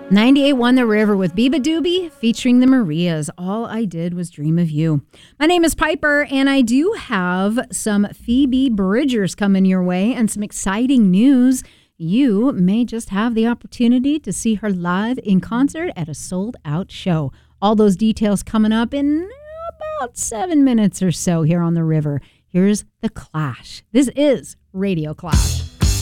98.1 The River with Biba Doobie featuring the Marias. All I Did Was Dream of You. My name is Piper, and I do have some Phoebe Bridgers coming your way and some exciting news. You may just have the opportunity to see her live in concert at a sold-out show. All those details coming up in about 7 minutes or so here on The River. Here's The Clash. This is Radio Clash.